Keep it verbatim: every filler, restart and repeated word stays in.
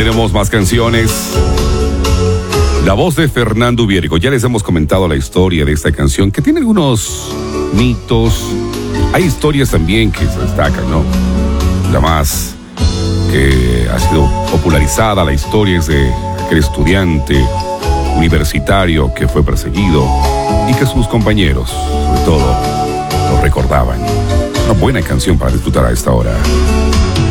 tenemos más canciones. La voz de Fernando Viérico. Ya les hemos comentado la historia de esta canción, que tiene algunos mitos. Hay historias también que se destacan, ¿no? La más que ha sido popularizada, la historia es de aquel estudiante universitario que fue perseguido y que sus compañeros, sobre todo, lo recordaban. Una buena canción para disfrutar a esta hora.